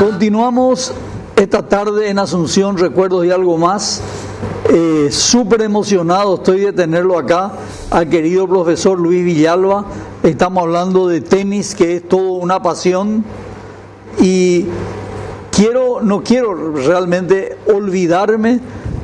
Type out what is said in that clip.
Continuamos esta tarde en Asunción, Recuerdos y algo más. Súper emocionado estoy de tenerlo acá, al querido profesor Luis Villalba. Estamos hablando de tenis, que es toda una pasión. Y no quiero realmente olvidarme